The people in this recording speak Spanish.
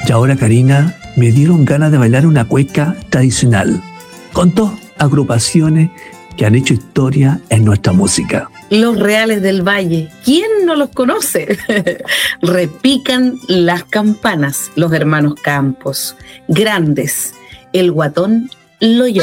Y ahora, Karina, me dieron ganas de bailar una cueca tradicional, con dos agrupaciones que han hecho historia en nuestra música. Los Reales del Valle, ¿quién no los conoce? Repican las campanas, los hermanos Campos, grandes, el Guatón Loyola.